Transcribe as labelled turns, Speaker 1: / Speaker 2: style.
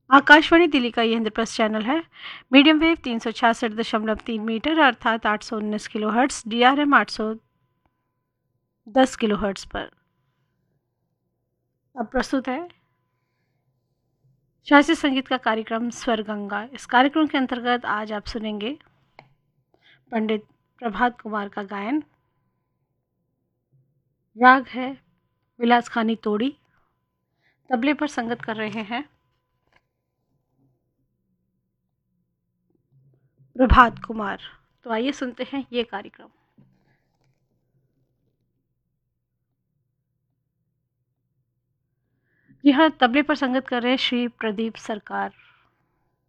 Speaker 1: आकाशवाणी दिल्ली का ये इंद्रप्रस्थ चैनल है। मीडियम वेव 366.3 मीटर अर्थात 819 kilo hertz, DRM 810 kilo hertz पर। अब प्रस्तुत है शास्त्रीय संगीत का कार्यक्रम स्वर गंगा। इस कार्यक्रम के अंतर्गत आज आप सुनेंगे पंडित प्रभात कुमार का गायन। राग है विलास खानी तोड़ी। तबले पर संगत कर रहे हैं प्रभात कुमार। तो आइए सुनते हैं ये कार्यक्रम। जी हाँ, तबले पर संगत कर रहे हैं श्री प्रदीप सरकार।